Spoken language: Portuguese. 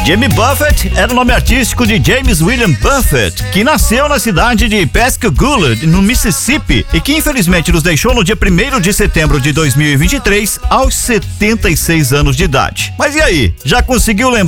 Jimmy Buffett era o nome artístico de James William Buffett, que nasceu na cidade de Pascagoula, no Mississippi, e que infelizmente nos deixou no dia 1º de setembro de 2023, aos 76 anos de idade. Mas e aí, já conseguiu lembrar